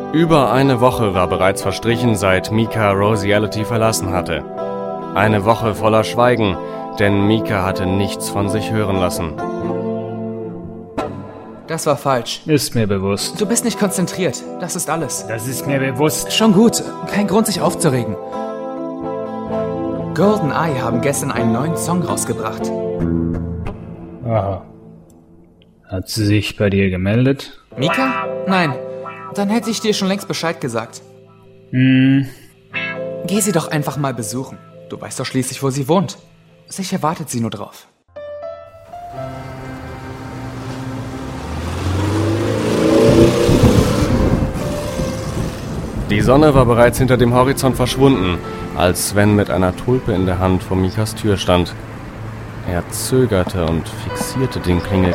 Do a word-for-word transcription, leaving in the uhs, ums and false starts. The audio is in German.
Über eine Woche war bereits verstrichen, seit Mika Roseality verlassen hatte. Eine Woche voller Schweigen, denn Mika hatte nichts von sich hören lassen. Das war falsch. Ist mir bewusst. Du bist nicht konzentriert, das ist alles. Das ist mir bewusst. Schon gut, kein Grund sich aufzuregen. GoldenEye haben gestern einen neuen Song rausgebracht. Aha. Hat sie sich bei dir gemeldet? Mika? Nein. Dann hätte ich dir schon längst Bescheid gesagt. Hm. Geh sie doch einfach mal besuchen. Du weißt doch schließlich, wo sie wohnt. Sicher wartet sie nur drauf. Die Sonne war bereits hinter dem Horizont verschwunden, als Sven mit einer Tulpe in der Hand vor Mikas Tür stand. Er zögerte und fixierte den Klingelton.